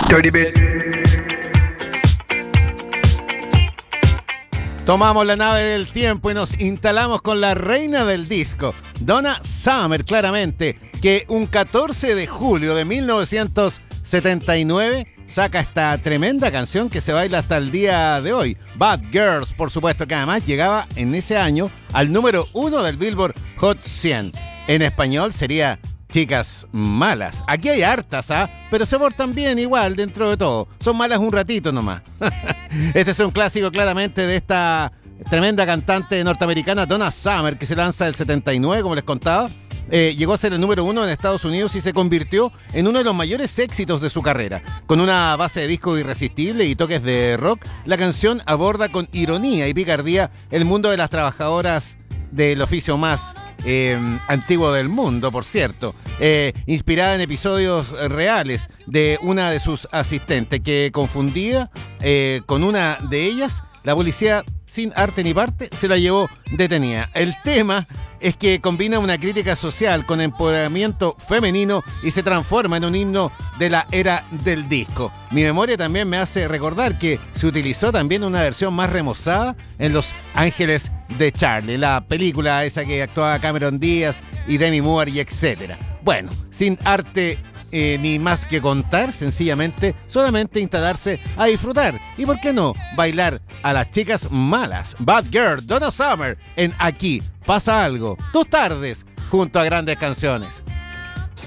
Dirty bit. Tomamos la nave del tiempo y nos instalamos con la reina del disco, Donna Summer, claramente, que un 14 de julio de 1979 saca esta tremenda canción que se baila hasta el día de hoy. Bad Girls, por supuesto, que además llegaba en ese año al número 1 del Billboard Hot 100. En español sería Chicas Malas. Aquí hay hartas, pero se portan bien igual dentro de todo. Son malas un ratito nomás. Este es un clásico claramente de esta tremenda cantante norteamericana Donna Summer, que se lanza el 79, como les contaba. Llegó a ser el número 1 en Estados Unidos y se convirtió en uno de los mayores éxitos de su carrera. Con una base de disco irresistible y toques de rock, la canción aborda con ironía y picardía el mundo de las trabajadoras del oficio más antiguo del mundo, por cierto, inspirada en episodios reales de una de sus asistentes, que confundida con una de ellas, la policía, sin arte ni parte, se la llevó detenida. El tema es que combina una crítica social con empoderamiento femenino y se transforma en un himno de la era del disco. Mi memoria también me hace recordar que se utilizó también una versión más remozada en Los Ángeles de Charlie, la película esa que actuaba Cameron Díaz y Demi Moore y etcétera. Bueno, sin arte ni más que contar, sencillamente, solamente instalarse a disfrutar. Y por qué no, bailar a las chicas malas. Bad Girl, Donna Summer, en Aquí Pasa Algo. Tus tardes, junto a grandes canciones.